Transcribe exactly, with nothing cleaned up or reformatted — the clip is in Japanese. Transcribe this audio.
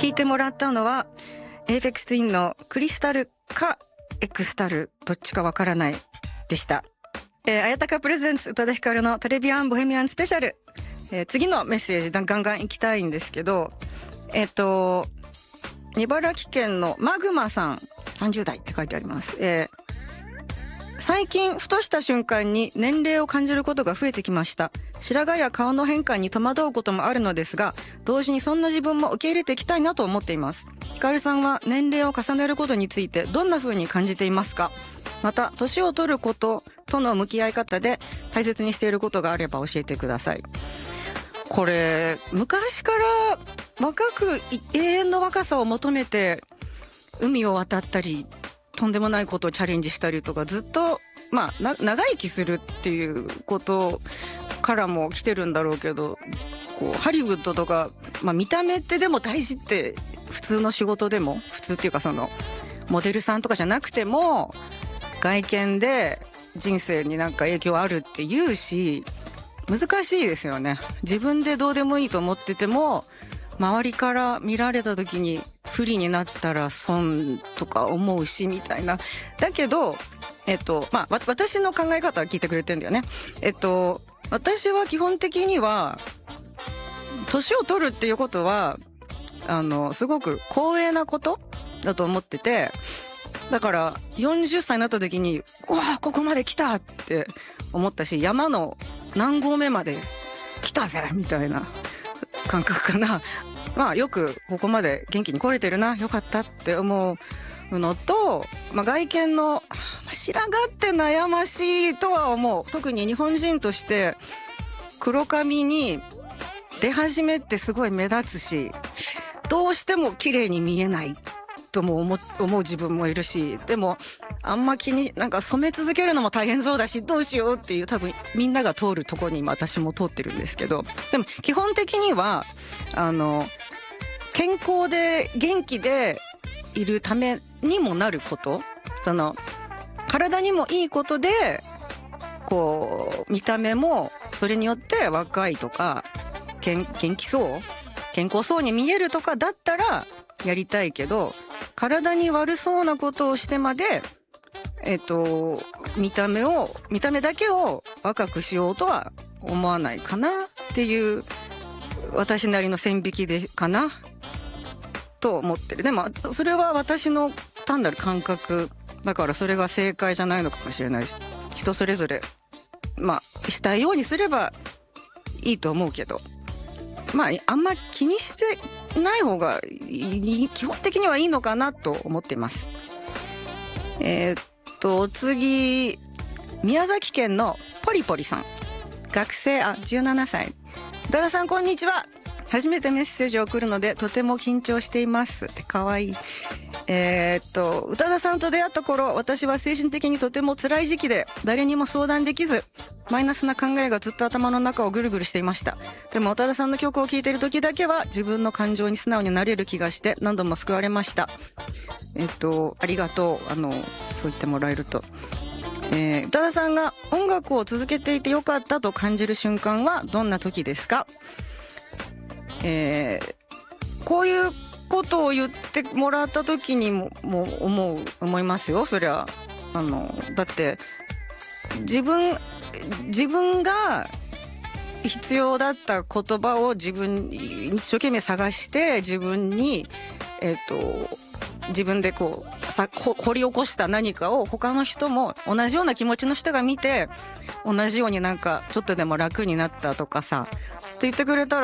聞いてもらったのはエイペックスツインのクリスタルかエクスタルどっちかわからないでした。えー、あやたかプレゼンツ宇多田ヒカルのトレビアンボヘミアンスペシャル、えー、次のメッセージガンガン行きたいんですけど、えっと茨城県のマグマさんさんじゅう代って書いてあります。えー最近ふとした瞬間に年齢を感じることが増えてきました。白髪や顔の変化に戸惑うこともあるのですが、同時にそんな自分も受け入れていきたいなと思っています。ヒカルさんは年齢を重ねることについてどんな風に感じていますか？また年を取ることとの向き合い方で大切にしていることがあれば教えてください。これ昔から若く永遠の若さを求めて海を渡ったりとんでもないことをチャレンジしたりとか、ずっとまあな長生きするっていうことからも来てるんだろうけど、こうハリウッドとか、まあ、見た目ってでも大事って普通の仕事でも普通っていうかそのモデルさんとかじゃなくても外見で人生になんか影響あるって言うし、難しいですよね。自分でどうでもいいと思ってても周りから見られた時に不利になったら損とか思うしみたいな。だけどえっとまあ私の考え方は聞いてくれてんだよね。えっと私は基本的には年を取るっていうことはあのすごく光栄なことだと思ってて、だからよんじゅっさいになった時にうわここまで来たって思ったし、山の何合目まで来たぜみたいな感覚かな。まあよくここまで元気に来れてるな、よかったって思うのと、まあ、外見の白髪って悩ましいとは思う。特に日本人として黒髪に出始めってすごい目立つし、どうしても綺麗に見えないとも思う、思う自分もいるし、でもあんま気になんか染め続けるのも大変そうだしどうしようっていう、多分みんなが通るとこに今私も通ってるんですけど、でも基本的にはあの健康で元気でいるためにもなること、その体にもいいことでこう見た目もそれによって若いとか元気そう健康そうに見えるとかだったらやりたいけど、体に悪そうなことをしてまでえっと見た目を見た目だけを若くしようとは思わないかなっていう私なりの線引きでかなと思ってる。でもそれは私の単なる感覚だから、それが正解じゃないのかもしれないし、人それぞれまあしたいようにすればいいと思うけど、まああんま気にしてない方が基本的にはいいのかなと思っています。えー、っと次、宮崎県のポリポリさん、学生あじゅうななさい。宇多田さんこんにちは。初めてメッセージを送るのでとても緊張していますってかわいい。えー、っと宇多田さんと出会った頃、私は精神的にとても辛い時期で誰にも相談できず、マイナスな考えがずっと頭の中をぐるぐるしていました。でも宇多田さんの曲を聴いている時だけは自分の感情に素直になれる気がして何度も救われました。えっとありがとう。あのそう言ってもらえると、えー、宇多田さんが音楽を続けていてよかったと感じる瞬間はどんな時ですか？えー、こういうことを言ってもらった時にももう思う思いますよ。そりゃあのだって自分自分が必要だった言葉を自分に一生懸命探して自分にえっと自分でこうさ掘り起こした何かを他の人も同じような気持ちの人が見て同じようになんかちょっとでも楽になったとかさって言ってくれたら